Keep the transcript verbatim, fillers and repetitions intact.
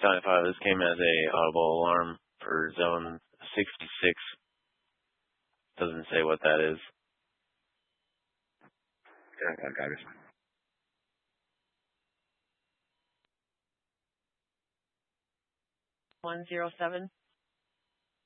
County five, this came as a audible alarm for zone sixty-six. Doesn't say what that is. Yeah, I got it. one zero seven.